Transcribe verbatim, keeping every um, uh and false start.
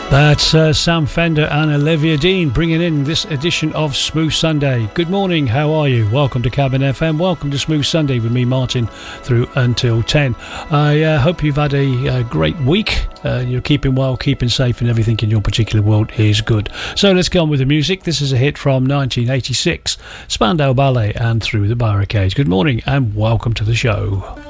That's uh, Sam Fender and Olivia Dean bringing in this edition of Smooth Sunday. Good morning, how are you? Welcome to Cabin F M, welcome to Smooth Sunday with me, Martin, through until ten. I uh, hope you've had a uh, great week. Uh, you're keeping well, keeping safe, and everything in your particular world is good. So let's go on with the music. This is a hit from nineteen eighty-six, Spandau Ballet and Through the Barricades. Good morning and welcome to the show.